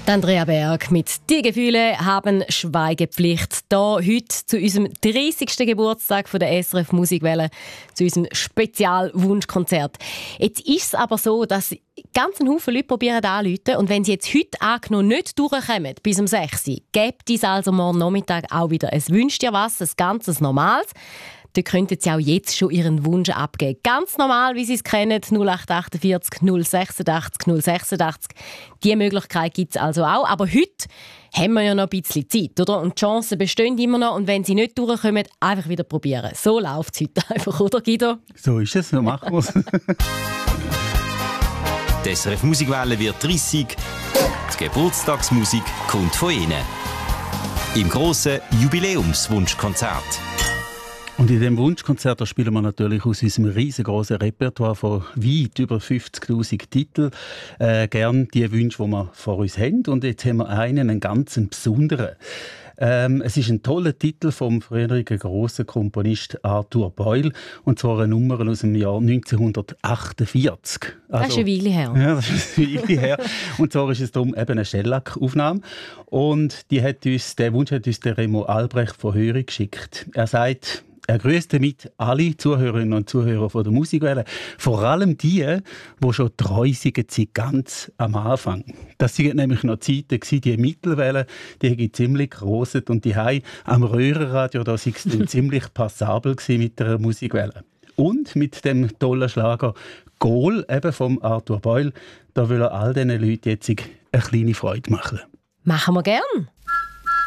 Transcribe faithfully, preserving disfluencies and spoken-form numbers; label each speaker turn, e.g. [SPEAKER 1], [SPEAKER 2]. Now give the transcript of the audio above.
[SPEAKER 1] Andrea Berg mit «Die Gefühle haben Schweigepflicht». Hier heute zu unserem dreißigsten Geburtstag von der S R F Musikwelle, zu unserem Spezialwunschkonzert. Jetzt ist es aber so, dass ganz ein Haufen Leute probieren anzurufen und wenn sie jetzt heute angenommen nicht durchkommen, bis um sechs Uhr, gibt es also morgen Nachmittag auch wieder ein «Wünsch dir was», ein ganzes Normales. Da könnten Sie auch jetzt schon Ihren Wunsch abgeben. Ganz normal, wie Sie es kennen, null acht achtundvierzig null sechsundachtzig null sechsundachtzig. Diese Möglichkeit gibt es also auch. Aber heute haben wir ja noch ein bisschen Zeit, oder? Und die Chancen bestehen immer noch. Und wenn Sie nicht durchkommen, einfach wieder probieren. So läuft es heute einfach, oder Guido?
[SPEAKER 2] So ist es, so machen wir es.
[SPEAKER 3] Die S R F Musikwelle wird dreissig. Die Geburtstagsmusik kommt von Ihnen. Im grossen Jubiläumswunschkonzert.
[SPEAKER 2] Und in diesem Wunschkonzert spielen wir natürlich aus unserem riesengroßen Repertoire von weit über fünfzigtausend Titeln äh, gern die Wünsche, die wir vor uns haben. Und jetzt haben wir einen, einen ganz besonderen. Ähm, es ist ein toller Titel vom früheren grossen Komponist Arthur Boyle. Und zwar eine Nummer aus dem Jahr neunzehnhundertachtundvierzig. Also,
[SPEAKER 1] das ist eine Weile her.
[SPEAKER 2] Ja, das ist eine Weile her. Und zwar ist es darum eben eine Shellac-Aufnahme. Und die hat uns, den Wunsch hat uns der Remo Albrecht von Höri geschickt. Er sagt: Er grüßt damit alle Zuhörerinnen und Zuhörer von der Musikwelle. Vor allem die, die schon treu sind, ganz am Anfang. Das waren nämlich noch Zeiten, die Mittelwelle, die haben ziemlich gerostet und die haben am Röhrenradio, da war es ziemlich passabel mit der Musikwelle. Und mit dem tollen Schlager «Goal» eben vom Arthur Boyle, da will er all diesen Leuten jetzt eine kleine Freude machen.
[SPEAKER 1] Machen wir gern.